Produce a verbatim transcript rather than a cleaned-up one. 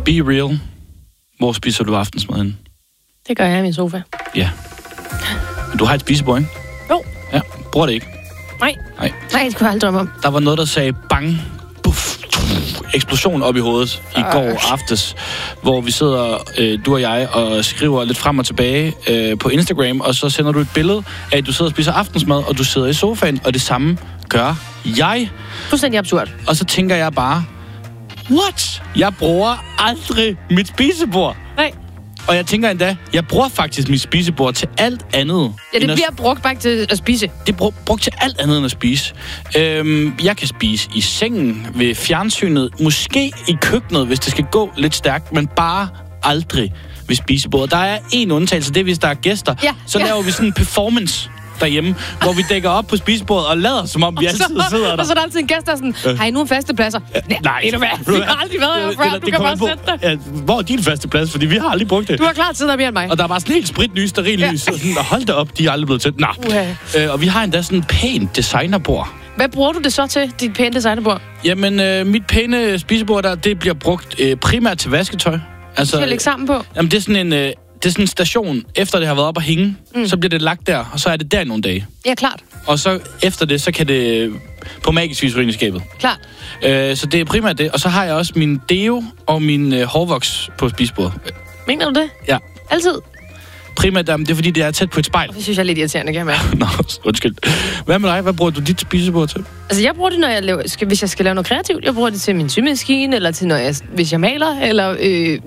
Be real. Hvor spiser du aftensmaden? Det gør jeg i min sofa. Ja. Men du har et spisebord, ikke? Jo. Ja, bruger det ikke? Nej. Nej. Nej, det kunne jeg aldrig drømme om. Der var noget, der sagde bang, puff, eksplosion op i hovedet i øh. går aftes, hvor vi sidder, øh, du og jeg, og skriver lidt frem og tilbage øh, på Instagram, og så sender du et billede af, at du sidder og spiser aftensmad, og du sidder i sofaen, og det samme gør jeg. Fuldstændig absurd. Og så tænker jeg bare, what? Jeg bruger aldrig mit spisebord. Nej. Og jeg tænker endda, jeg bruger faktisk mit spisebord til alt andet. Ja, det end at- bliver brugt bare til at spise. Det er brug, brugt til alt andet end at spise. Øhm, jeg kan spise i sengen, ved fjernsynet, måske i køkkenet, hvis det skal gå lidt stærkt, men bare aldrig ved spisebordet. Der er en undtagelse, det er, hvis der er gæster. Ja, så ja. laver vi sådan en performance derhjemme, hvor vi dækker op på spisebordet og lader, som om vi altid sidder der. Og så er der altid en gæst, der er sådan, har I nogen faste pladser? Nej. Ved du hvad? Vi har aldrig været her før. Du kan bare sætte dig. Ja, hvor er din faste plads? Fordi vi har aldrig brugt det. Du har klart tid der mere end mig. Og der var sådan helt spritnys, steril Ja. lys. Ja. Sådan, og hold da op, de er aldrig blevet tændt. Nå. Uha. Øh, og vi har endda sådan en pænt designerbord. Hvad bruger du det så til, dit pæne designerbord? Jamen, øh, mit pæne spisebord der, det bliver brugt øh, primært til vasketøj. Altså, Skal jeg lægge sammen på? Jamen, det er sådan en, øh, det er sådan en station. Efter det har været op at hænge, mm. så bliver det lagt der, og så er det der i nogle dage. Ja, klart. Og så efter det, så kan det øh, på magisk vis ryge i skabet. Klart. Øh, så det er primært det. Og så har jeg også min deo og min øh, hårvoks på spisebordet. Mener du det? Ja. Altid? Primært, jamen, det er fordi, det er tæt på et spejl. Det synes jeg er lidt irriterende, kan jeg mærke. Nå, undskyld. Hvad med dig? Hvad bruger du dit spisebord til? Altså, jeg bruger det, når jeg laver, skal, hvis jeg skal lave noget kreativt. Jeg bruger det til min symaskine, eller til, når jeg, hvis jeg maler, eller øh,